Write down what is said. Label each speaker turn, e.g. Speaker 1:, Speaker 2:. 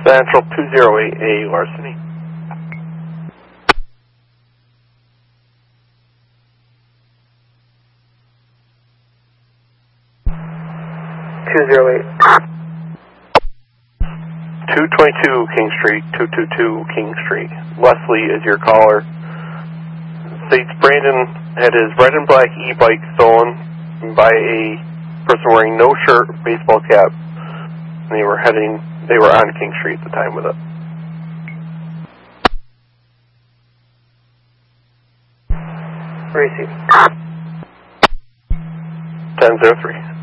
Speaker 1: Central 208A, Larceny.
Speaker 2: .208.
Speaker 1: 222 King Street, 222 King Street. Leslie is your caller. States Brandon had his red and black e-bike stolen by a person wearing no shirt, baseball cap. And they were on King Street at the time with it. 1003.